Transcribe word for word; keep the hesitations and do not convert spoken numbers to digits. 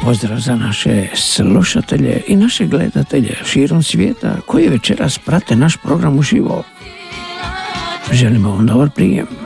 pozdrav za naše slušatelje i naše gledatelje širom svijeta koji večeras prate naš program uživo. Želimo vam dobar prijem.